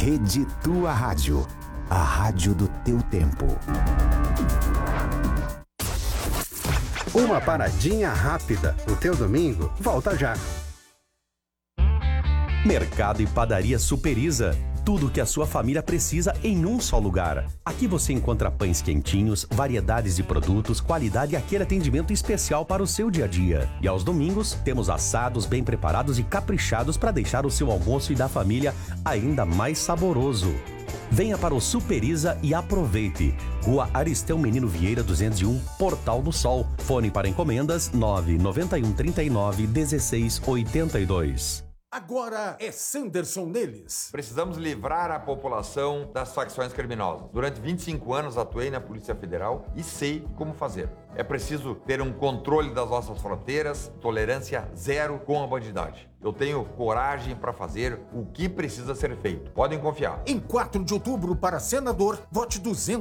Rede Tua Rádio, a rádio do teu tempo. Uma paradinha rápida. O teu domingo volta já. Mercado e Padaria Superiza. Tudo o que a sua família precisa em um só lugar. Aqui você encontra pães quentinhos, variedades de produtos, qualidade e aquele atendimento especial para o seu dia a dia. E aos domingos, temos assados bem preparados e caprichados para deixar o seu almoço e da família ainda mais saboroso. Venha para o Superiza e aproveite. Rua Aristeu Menino Vieira 201, Portal do Sol. Fone para encomendas 991 39 16 82. Agora é Sanderson neles. Precisamos livrar a população das facções criminosas. Durante 25 anos atuei na Polícia Federal e sei como fazer. É preciso ter um controle das nossas fronteiras, tolerância zero com a bandidagem. Eu tenho coragem para fazer o que precisa ser feito. Podem confiar. Em 4 de outubro, para senador, vote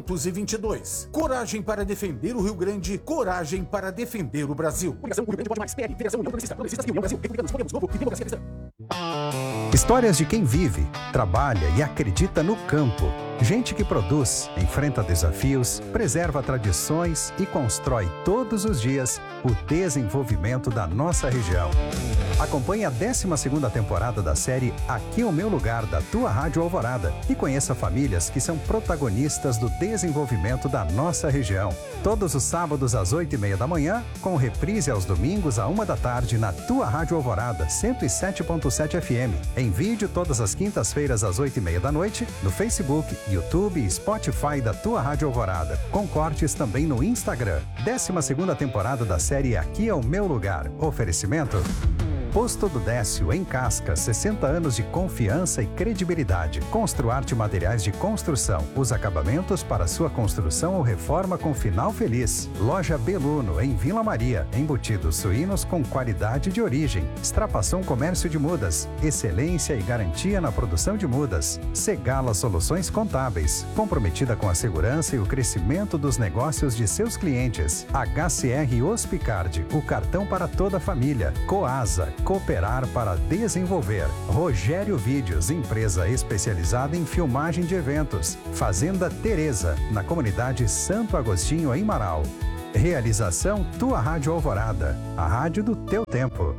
222. Coragem para defender o Rio Grande, coragem para defender o Brasil. Coligação Rio Grande Pode Mais, PL, Federação União Progressista, Progressistas e União Brasil, Republicanos, Podemos, Novo e Democracia Cristã. Histórias de quem vive, trabalha e acredita no campo. Gente que produz, enfrenta desafios, preserva tradições e constrói todos os dias o desenvolvimento da nossa região. Acompanhe a 12ª temporada da série Aqui é o Meu Lugar, da Tua Rádio Alvorada, e conheça famílias que são protagonistas do desenvolvimento da nossa região. Todos os sábados às 8h30 da manhã, com reprise aos domingos à 1 da tarde na Tua Rádio Alvorada, 107.7 FM. Em vídeo todas as quintas-feiras às 8h30 da noite, no Facebook, YouTube e Spotify da Tua Rádio Alvorada, com cortes também no Instagram. 12ª temporada da série Aqui é o Meu Lugar. Oferecimento Posto do Décio, em Casca, 60 anos de confiança e credibilidade. Construarte Materiais de Construção, os acabamentos para sua construção ou reforma com final feliz. Loja Beluno, em Vila Maria, embutidos suínos com qualidade de origem. Extrapação Comércio de Mudas, excelência e garantia na produção de mudas. Segala Soluções Contábeis, comprometida com a segurança e o crescimento dos negócios de seus clientes. HCR Hospicard, o cartão para toda a família. Coasa, cooperar para desenvolver. Rogério Vídeos, empresa especializada em filmagem de eventos. Fazenda Teresa, na comunidade Santo Agostinho, em Marau. Realização Tua Rádio Alvorada, a rádio do teu tempo.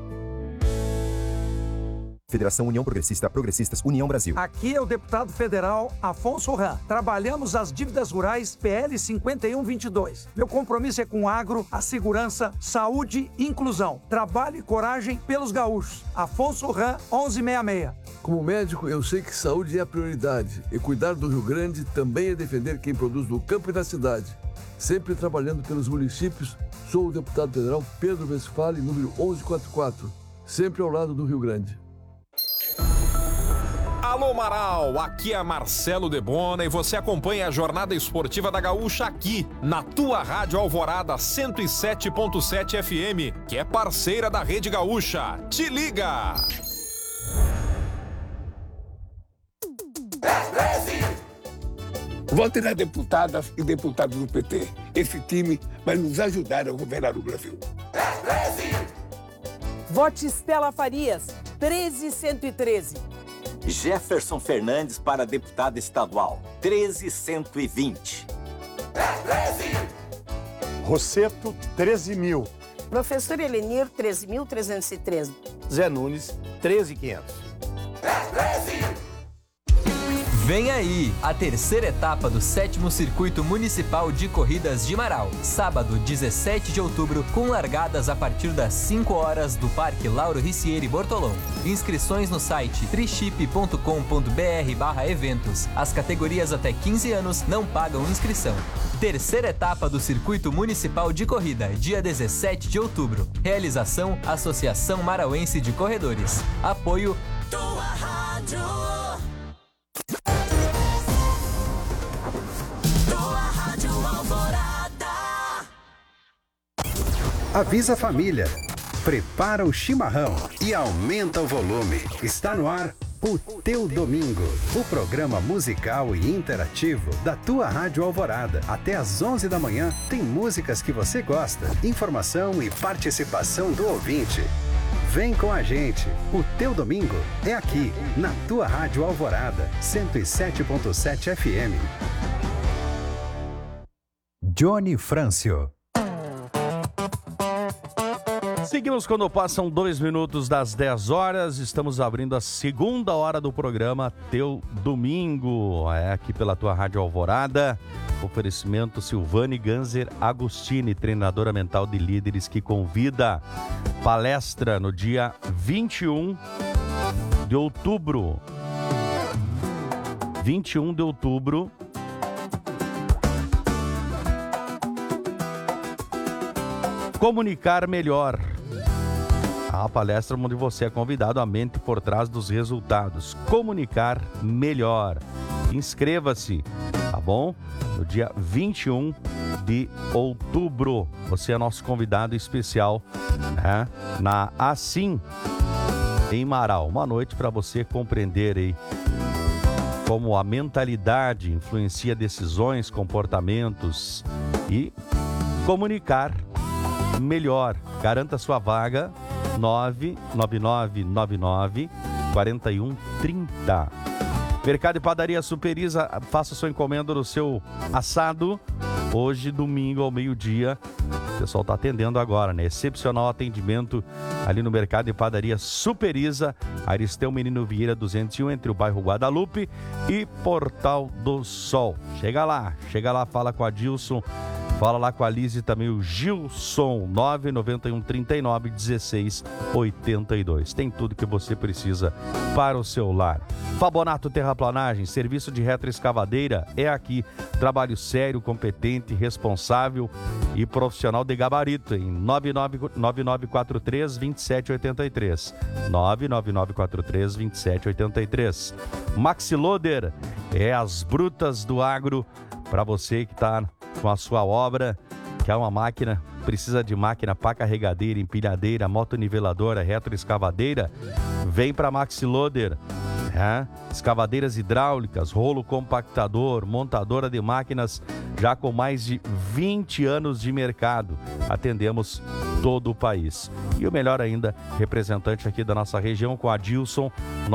Federação União Progressista, Progressistas, União Brasil. Aqui é o deputado federal Afonso Ram. Trabalhamos as dívidas rurais PL 5122. Meu compromisso é com o agro, a segurança, saúde e inclusão. Trabalho e coragem pelos gaúchos. Afonso Ram, 1166. Como médico, eu sei que saúde é a prioridade. E cuidar do Rio Grande também é defender quem produz no campo e na cidade. Sempre trabalhando pelos municípios, sou o deputado federal Pedro Westphalen, número 1144. Sempre ao lado do Rio Grande. Alô Marau, aqui é Marcelo Debona e você acompanha a jornada esportiva da Gaúcha aqui, na Tua Rádio Alvorada 107.7 FM, que é parceira da Rede Gaúcha. Te liga! Vote nas deputadas e deputados do PT. Esse time vai nos ajudar a governar o Brasil. Vote Estela Farias, 13113. Jefferson Fernandes para deputado estadual, 13120. Rosseto, 13.000. Professor Elenir, 13.313. Zé Nunes, 13.500. Vem aí, a terceira etapa do 7º Circuito Municipal de Corridas de Marau. Sábado, 17 de outubro, com largadas a partir das 5 horas do Parque Lauro Ricieri Bortolom. Inscrições no site triship.com.br/eventos. As categorias até 15 anos não pagam inscrição. Terceira etapa do Circuito Municipal de Corrida, dia 17 de outubro. Realização, Associação Marauense de Corredores. Apoio Tua Rádio. Avisa a família, prepara o chimarrão e aumenta o volume. Está no ar o Teu Domingo, o programa musical e interativo da Tua Rádio Alvorada. Até às 11 da manhã tem músicas que você gosta, informação e participação do ouvinte. Vem com a gente. O teu domingo é aqui, na tua Rádio Alvorada, 107.7 FM. Johnny Frâncio. Seguimos quando passam 2 minutos das 10 horas. Estamos abrindo a segunda hora do programa Teu Domingo. É aqui pela tua Rádio Alvorada. Oferecimento Silvane Ganser Agostini, treinadora mental de líderes, que convida palestra no dia 21 de outubro. 21 de outubro. Comunicar melhor. A palestra onde você é convidado, a mente por trás dos resultados. Comunicar melhor. Inscreva-se, tá bom? No dia 21 de outubro. Você é nosso convidado especial, né? Na Assim, em Marau. Uma noite para você compreender aí como a mentalidade influencia decisões, comportamentos e comunicar melhor. Garanta sua vaga. 99999-4130. Mercado e Padaria Superiza, faça sua encomenda do seu assado. Hoje, domingo, ao meio-dia. O pessoal está atendendo agora, né? Excepcional atendimento ali no Mercado e Padaria Superiza, Aristeu Menino Vieira 201, entre o bairro Guadalupe e Portal do Sol. Chega lá, fala com a Dilson. Fala lá com a Liz e também o Gilson, 991-39-1682. Tem tudo que você precisa para o seu lar. Fabonato Terraplanagem, serviço de retroescavadeira é aqui. Trabalho sério, competente, responsável e profissional de gabarito em 9943-2783. 99943-2783. Maxi Loader é as brutas do agro para você que está com a sua obra, que é uma máquina, precisa de máquina pá carregadeira, empilhadeira, motoniveladora, retroescavadeira, vem para Maxi Loader. Escavadeiras hidráulicas, rolo compactador, montadora de máquinas já com mais de 20 anos de mercado. Atendemos todo o país. E o melhor ainda, representante aqui da nossa região com a Dilson,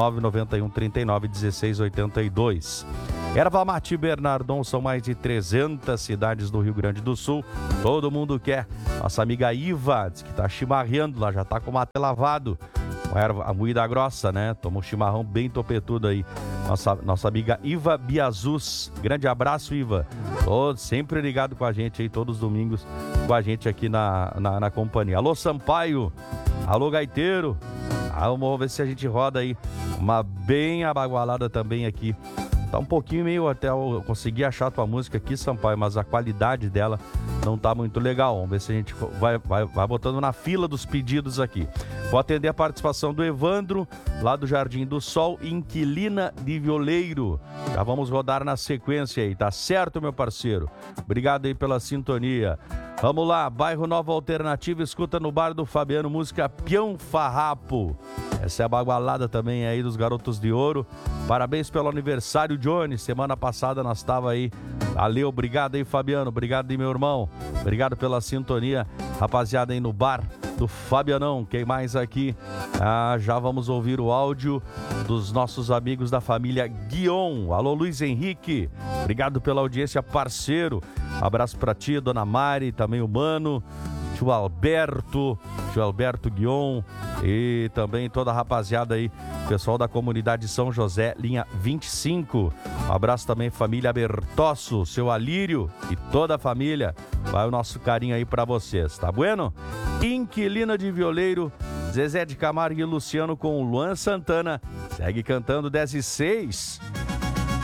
991-39-1682. Erva Mate Bernardon, são mais de 300 cidades do Rio Grande do Sul. Todo mundo quer. Nossa amiga Iva, diz que tá chimarreando lá, já tá com o mate lavado. Com erva, a moída grossa, né? Toma um chimarrão bem topetudo aí. Nossa amiga Iva Biazus. Grande abraço, Iva. Sempre ligado com a gente aí, todos os domingos com a gente aqui na companhia. Alô, Sampaio. Alô, Gaiteiro. Vamos ver se a gente roda aí uma bem abagualada também aqui. Tá um pouquinho meio até eu conseguir achar a tua música aqui, Sampaio, mas a qualidade dela não tá muito legal. Vamos ver se a gente vai botando na fila dos pedidos aqui. Vou atender a participação do Evandro, lá do Jardim do Sol, Inquilina de Violeiro. Já vamos rodar na sequência aí, tá certo, meu parceiro? Obrigado aí pela sintonia. Vamos lá, bairro Nova Alternativa, escuta no bar do Fabiano, música Peão Farrapo. Essa é a bagualada também aí dos Garotos de Ouro. Parabéns pelo aniversário, Johnny. Semana passada nós estava aí. Valeu, obrigado aí, Fabiano. Obrigado aí, meu irmão. Obrigado pela sintonia. Rapaziada aí no bar do Fabianão. Quem mais aqui? Já vamos ouvir o áudio dos nossos amigos da família Guion. Alô, Luiz Henrique. Obrigado pela audiência, parceiro. Abraço pra ti, Dona Mari, também o Mano. Tio Alberto Guion e também toda a rapaziada aí, pessoal da comunidade São José, linha 25. Um abraço também, família Bertosso, seu Alírio e toda a família. Vai o nosso carinho aí pra vocês, tá bueno? Inquilina de Violeiro, Zezé de Camargo e Luciano com o Luan Santana. Segue cantando 10 e 6.